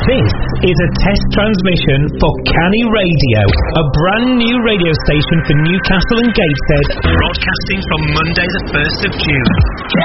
This is a test transmission for Canny Radio, a brand new radio station for Newcastle and Gateshead, broadcasting from Monday the 1st of June.